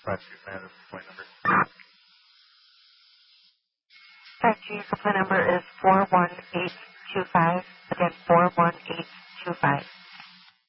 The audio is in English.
529 is the point number. 5G, the phone number is 41825. Again, 41825.